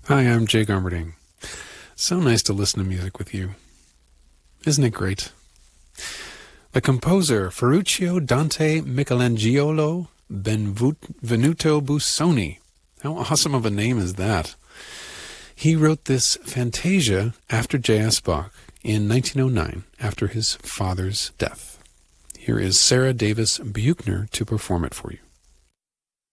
Hi, I'm Jay Garmerding. So nice to listen to music with you. Isn't it great? The composer Ferruccio Dante Michelangelo Benvenuto Busoni. How awesome of a name is that? He wrote this Fantasia after J.S. Bach in 1909 after his father's death. Here is Sarah Davis Buchner to perform it for you.